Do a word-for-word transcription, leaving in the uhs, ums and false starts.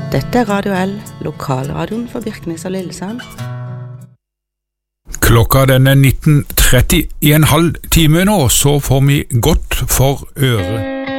Dette er Radio L, lokalradioen for Birkenes og Lillesand. Klokka den er nitten tretti. I en halv time nå, så får vi godt for øret.